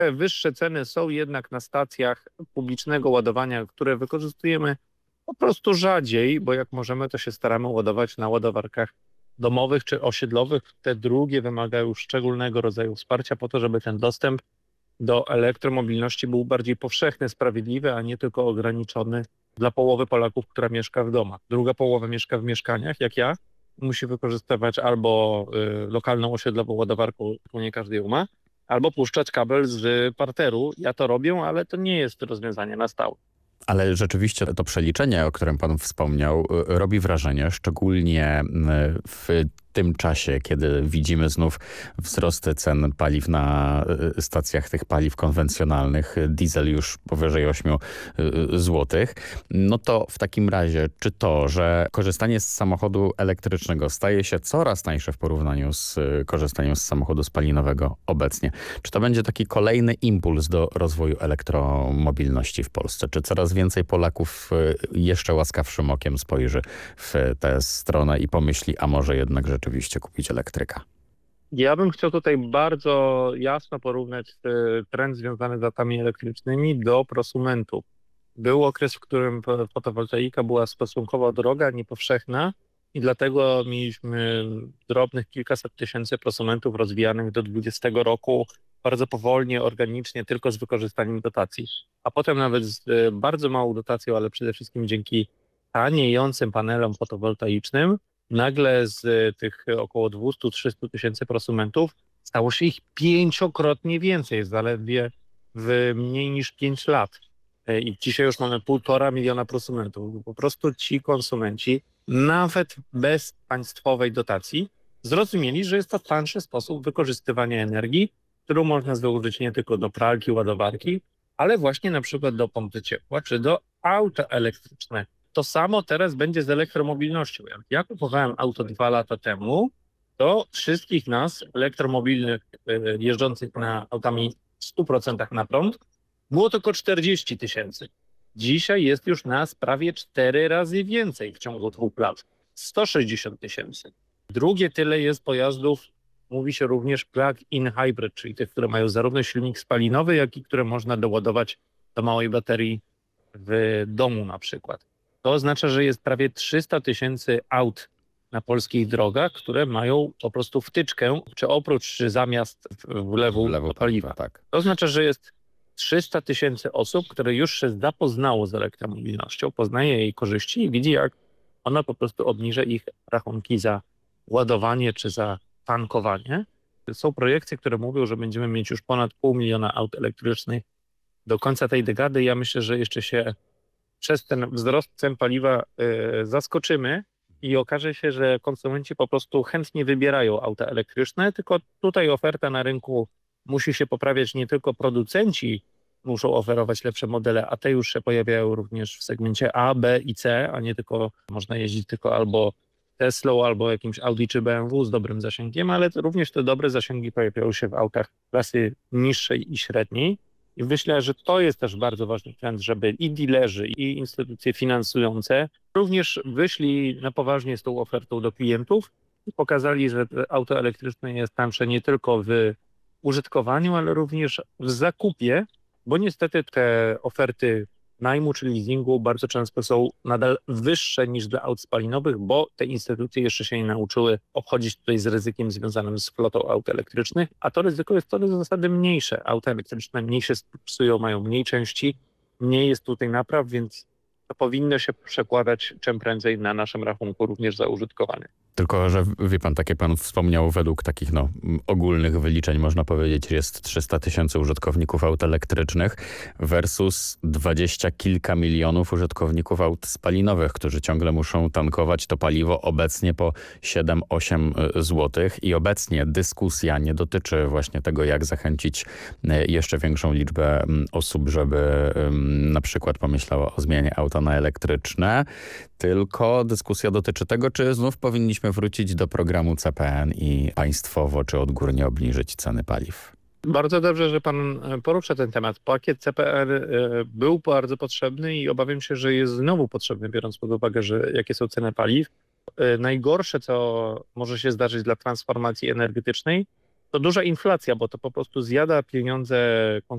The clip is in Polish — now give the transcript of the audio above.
Wyższe ceny są jednak na stacjach publicznego ładowania, które wykorzystujemy po prostu rzadziej, bo jak możemy, to się staramy ładować na ładowarkach domowych czy osiedlowych. Te drugie wymagają szczególnego rodzaju wsparcia po to, żeby ten dostęp do elektromobilności był bardziej powszechny, sprawiedliwy, a nie tylko ograniczony dla połowy Polaków, która mieszka w domach. Druga połowa mieszka w mieszkaniach, jak ja, musi wykorzystywać albo lokalną osiedlową ładowarkę, którą nie każdy ją ma, albo puszczać kabel z parteru. Ja to robię, ale to nie jest rozwiązanie na stałe. Ale rzeczywiście to przeliczenie, o którym pan wspomniał, robi wrażenie, szczególnie w tym czasie, kiedy widzimy znów wzrosty cen paliw na stacjach tych paliw konwencjonalnych, diesel już powyżej 8 złotych. No to w takim razie, czy to, że korzystanie z samochodu elektrycznego staje się coraz tańsze w porównaniu z korzystaniem z samochodu spalinowego obecnie, czy to będzie taki kolejny impuls do rozwoju elektromobilności w Polsce? Czy coraz więcej Polaków jeszcze łaskawszym okiem spojrzy w tę stronę i pomyśli, a może jednak rzeczywiście kupić elektryka? Ja bym chciał tutaj bardzo jasno porównać trend związany z autami elektrycznymi do prosumentów. Był okres, w którym fotowoltaika była stosunkowo droga, niepowszechna i dlatego mieliśmy drobnych kilkaset tysięcy prosumentów rozwijanych do 20 roku bardzo powolnie, organicznie, tylko z wykorzystaniem dotacji. A potem nawet z bardzo małą dotacją, ale przede wszystkim dzięki taniejącym panelom fotowoltaicznym, nagle z tych około 200-300 tysięcy prosumentów stało się ich 5-krotnie więcej, zaledwie w mniej niż 5 lat. I dzisiaj już mamy 1,5 miliona prosumentów. Po prostu ci konsumenci, nawet bez państwowej dotacji, zrozumieli, że jest to tańszy sposób wykorzystywania energii, którą można zużyć nie tylko do pralki, ładowarki, ale właśnie na przykład do pompy ciepła czy do auta elektrycznego. To samo teraz będzie z elektromobilnością. Jak ja kupowałem auto 2 lata temu, to wszystkich nas, elektromobilnych, jeżdżących na autami w 100% na prąd, było tylko 40 tysięcy. Dzisiaj jest już nas prawie 4 razy więcej w ciągu 2 lat. 160 tysięcy. Drugie tyle jest pojazdów, mówi się również plug-in hybrid, czyli tych, które mają zarówno silnik spalinowy, jak i które można doładować do małej baterii w domu na przykład. To oznacza, że jest prawie 300 tysięcy aut na polskich drogach, które mają po prostu wtyczkę, czy oprócz, czy zamiast wlewu paliwa. Tak. To oznacza, że jest 300 tysięcy osób, które już się zapoznało z elektromobilnością, poznaje jej korzyści i widzi, jak ona po prostu obniża ich rachunki za ładowanie czy za tankowanie. Są projekcje, które mówią, że będziemy mieć już ponad 500 000 aut elektrycznych do końca tej dekady. Ja myślę, że jeszcze się przez ten wzrost cen paliwa zaskoczymy i okaże się, że konsumenci po prostu chętnie wybierają auta elektryczne, tylko tutaj oferta na rynku musi się poprawiać, nie tylko producenci muszą oferować lepsze modele, a te już się pojawiają również w segmencie A, B i C, a nie tylko można jeździć tylko albo Teslą, albo jakimś Audi czy BMW z dobrym zasięgiem, ale również te dobre zasięgi pojawiają się w autach klasy niższej i średniej. I myślę, że to jest też bardzo ważny trend, żeby i dilerzy, i instytucje finansujące również wyszli na poważnie z tą ofertą do klientów i pokazali, że auto elektryczne jest tańsze nie tylko w użytkowaniu, ale również w zakupie, bo niestety te oferty najmu czy leasingu bardzo często są nadal wyższe niż dla aut spalinowych, bo te instytucje jeszcze się nie nauczyły obchodzić tutaj z ryzykiem związanym z flotą aut elektrycznych, a to ryzyko jest co do zasady mniejsze. Auta elektryczne mniej się psują, mają mniej części, mniej jest tutaj napraw, więc to powinno się przekładać czym prędzej na naszym rachunku również za użytkowanie. Tylko, że wie pan, tak jak pan wspomniał, według takich ogólnych wyliczeń można powiedzieć, jest 300 tysięcy użytkowników aut elektrycznych versus 20 kilka milionów użytkowników aut spalinowych, którzy ciągle muszą tankować to paliwo obecnie po 7-8 zł. I obecnie dyskusja nie dotyczy właśnie tego, jak zachęcić jeszcze większą liczbę osób, żeby na przykład pomyślała o zmianie auta na elektryczne, tylko dyskusja dotyczy tego, czy znów powinniśmy wrócić do programu CPN i państwowo czy odgórnie obniżyć ceny paliw. Bardzo dobrze, że pan porusza ten temat. Pakiet CPR był bardzo potrzebny i obawiam się, że jest znowu potrzebny, biorąc pod uwagę, że jakie są ceny paliw. Najgorsze, co może się zdarzyć dla transformacji energetycznej, to duża inflacja, bo to po prostu zjada pieniądze